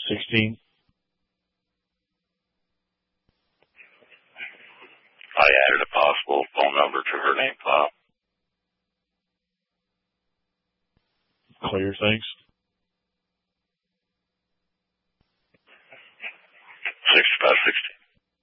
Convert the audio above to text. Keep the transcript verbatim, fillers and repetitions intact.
sixteen. I added a possible phone number to her name file. Clear, thanks.